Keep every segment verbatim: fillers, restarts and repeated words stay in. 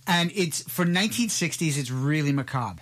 And it's for nineteen sixties, it's really macabre.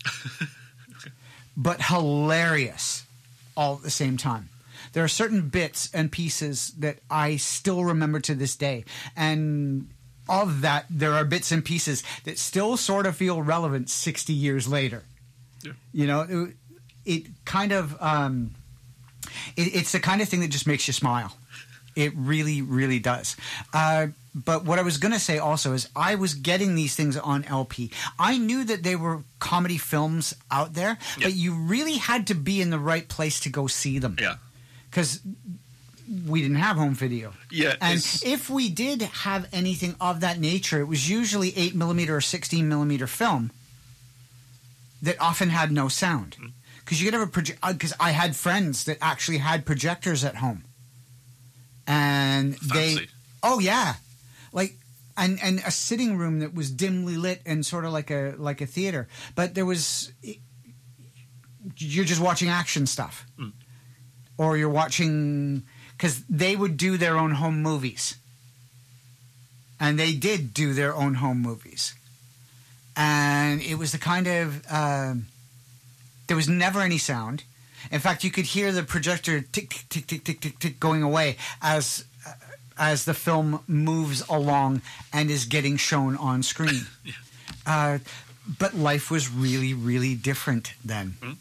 But hilarious all at the same time. There are certain bits and pieces that I still remember to this day. And of that, there are bits and pieces that still sort of feel relevant sixty years later. Yeah. You know, it, it kind of, um, it, it's the kind of thing that just makes you smile. It really, really does. Uh, but what I was going to say also is I was getting these things on L P. I knew that they were comedy films out there, yeah. but you really had to be in the right place to go see them. Yeah. Because we didn't have home video. Yeah. And if we did have anything of that nature, it was usually eight millimeter or sixteen millimeter film that often had no sound. Because mm. you could have a project. Because I had friends that actually had projectors at home. And Fancy. they, oh yeah, like, and and a sitting room that was dimly lit and sort of like a like a theater, but there was, you're just watching action stuff, mm. or you're watching, because they would do their own home movies, and they did do their own home movies, and it was the kind of uh, there was never any sound. In fact, you could hear the projector tick, tick, tick, tick, tick, tick, tick going away as uh, as the film moves along and is getting shown on screen. yeah. uh, but life was really, really different then. Mm-hmm.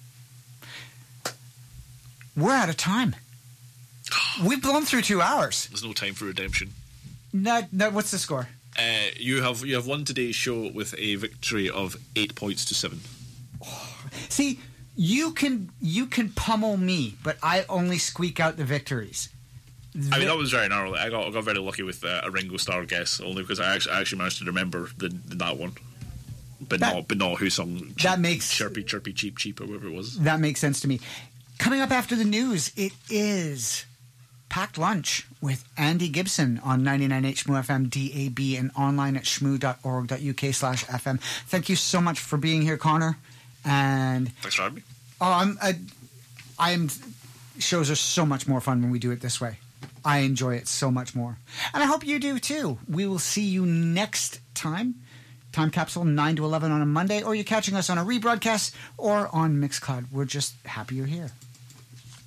We're out of time. We've blown through two hours. There's no time for redemption. No, no, what's the score? Uh, you have you have won today's show with a victory of eight points to seven. Oh, see. You can you can pummel me, but I only squeak out the victories. The- I mean, that was very narrow. I got I got very lucky with uh, a Ringo Starr guess, only because I actually, I actually managed to remember the, that one, but that, not but not who sung cheap, that makes chirpy chirpy cheap cheap or whatever it was. That makes sense to me. Coming up after the news, it is Packed Lunch with Andy Gibson on ninety-nine H M O F M D A B and online at shmoo.org.uk slash FM. Thank you so much for being here, Connor. And thanks for having me. Oh, I'm, I, I am. Shows are so much more fun when we do it this way. I enjoy it so much more, and I hope you do too. We will see you next time. Time capsule nine to eleven on a Monday, or you're catching us on a rebroadcast or on Mixcloud. We're just happy you're here.